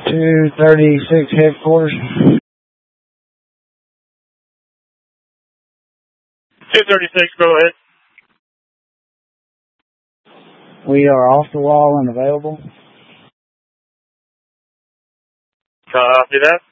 236 headquarters. 236, go ahead. We are off the wall and available. Copy that.